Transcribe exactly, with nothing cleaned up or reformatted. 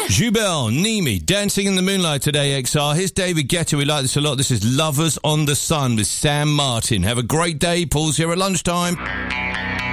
Jubel, Nimi, Dancing in the Moonlight today, X R. Here's David Guetta. We like this a lot. This is Lovers on the Sun with Sam Martin. Have a great day. Paul's here at lunchtime.